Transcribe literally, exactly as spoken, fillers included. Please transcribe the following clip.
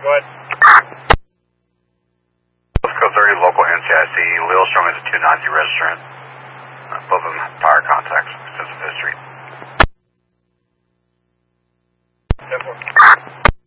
Go ahead. Code thirty, local N C I C. Lilstrom is a two ninety registrant. Uh, both of them have tire contacts, extensive